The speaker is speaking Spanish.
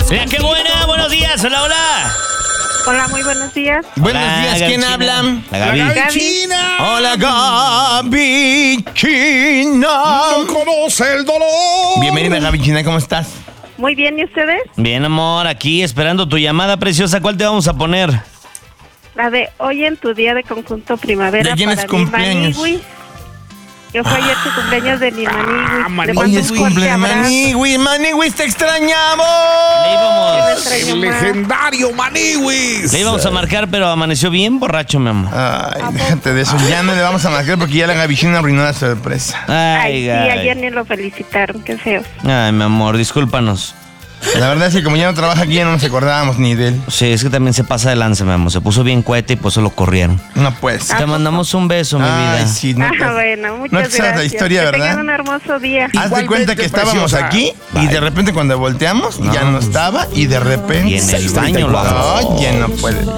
Mira, qué buena, buenos días, hola, hola. Hola, muy buenos días. Buenos Hola, días, Gaby ¿quién China. habla? La Gaby. Gaby. China. Hola, Gaby China. No conoce el dolor. Bienvenida, Gaby China, ¿cómo estás? Muy bien, ¿y ustedes? Bien, amor, aquí esperando tu llamada preciosa. ¿Cuál te vamos a poner? La de hoy en tu día de conjunto primavera. ¿De quién es para cumpleaños? mi Manigui. Que fue ayer tu cumpleaños de mi Manigui. Manigui. Le mando Hoy un es fuerte cumpleaños, abrazo. Manigui, te extrañamos. Le íbamos, El legendario Maniwis. le íbamos a marcar, pero amaneció bien borracho, mi amor. Ay, déjate de eso, ya no le vamos a marcar porque ya la Gaby China arruinó la sorpresa. Ay, sí, Gaby. ayer ni lo felicitaron, qué feo. Ay, mi amor, discúlpanos. La verdad es que como ya no trabaja aquí, ya no nos acordábamos ni de él. Sí, es que también se pasa de lanza, mi amor. Se puso bien cohete y por eso lo corrieron. No pues. Te mandamos un beso, mi vida. Ay, sí, no. Bueno, muchas No te sabes gracias. la historia, que ¿verdad? tengan un hermoso día. Haz de Igualmente, cuenta que estábamos preciosa. aquí y de repente cuando volteamos ya no estaba y de repente... Y en el baño lo Oye, no puede.